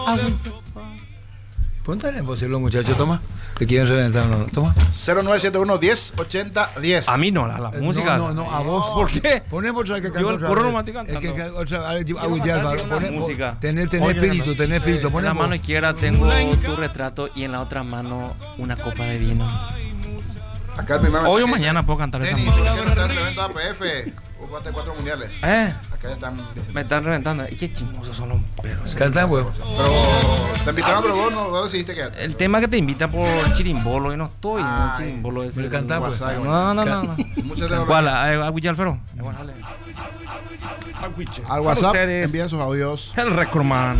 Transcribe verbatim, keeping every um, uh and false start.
Póntale posible, muchachos, toma. ¿Te quieren reventar? No, toma. cero nueve siete uno diez ochenta diez. A mí no, la, la música. No, no, no, a vos. ¿Por qué? Ponemos otra que canta. Yo el otra coro vez. no me estoy cantando. Es que, que otra, a ver, Quiero Agustín cantar Álvaro, una poné- música. Tener, tener Oye, espíritu, tener espíritu. En la Ponemos. mano izquierda tengo tu retrato y en la otra mano una copa de vino. Acá el primer Hoy o mensaje mañana dice, puedo cantar esa Denis, ¿por música. qué no está en el evento A P F? Jugaste cuatro mundiales. ¿Eh? Acá ya están diciendo. Me están reventando. Y qué chismosos son los perros. Cantan, güey. Pero te invitaron, pero vos no vos decidiste que. El tema que te invita por chirimbolo y no estoy en el Ay, chirimbolo ese. me encanta, pues. No, no, no, no. Muchas gracias. ¿Cuál? ¿A Guillermo? Bueno, dale. Al WhatsApp ustedes. envían sus audios. El Recordman.